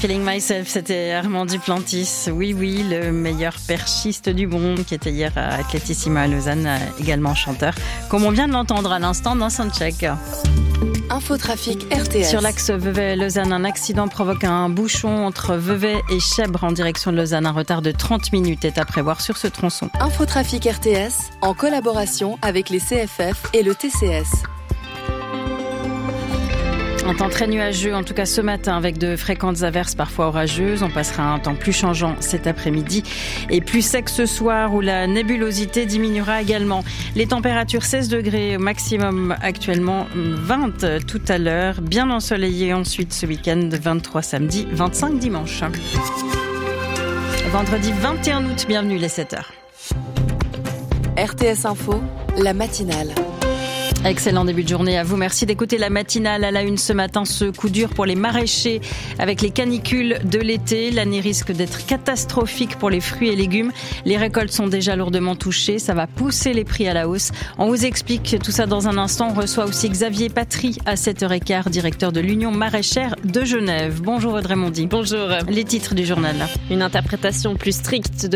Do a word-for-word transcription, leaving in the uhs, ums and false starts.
Killing Myself, c'était Armand Duplantis. Oui, oui, le meilleur perchiste du monde qui était hier à Atletissima à Lausanne, également chanteur. Comme on vient de l'entendre à l'instant dans Soundcheck. Infotrafic R T S. Sur l'axe Vevey-Lausanne, un accident provoque un bouchon entre Vevey et Chèvres en direction de Lausanne. Un retard de trente minutes est à prévoir sur ce tronçon. Infotrafic R T S, en collaboration avec les C F F et le T C S. Un temps très nuageux, en tout cas ce matin, avec de fréquentes averses parfois orageuses. On passera un temps plus changeant cet après-midi et plus sec ce soir où la nébulosité diminuera également. Les températures seize degrés au maximum actuellement, vingt tout à l'heure. Bien ensoleillé ensuite ce week-end, vingt-trois samedi, vingt-cinq dimanche. Vendredi vingt et un août, bienvenue les sept heures. R T S Info, la matinale. Excellent début de journée à vous. Merci d'écouter la matinale à la une ce matin. Ce coup dur pour les maraîchers avec les canicules de l'été. L'année risque d'être catastrophique pour les fruits et légumes. Les récoltes sont déjà lourdement touchées. Ça va pousser les prix à la hausse. On vous explique tout ça dans un instant. On reçoit aussi Xavier Patry à sept heures quinze, directeur de l'Union maraîchère de Genève. Bonjour Audrey Mondy. Bonjour. Les titres du journal. Une interprétation plus stricte de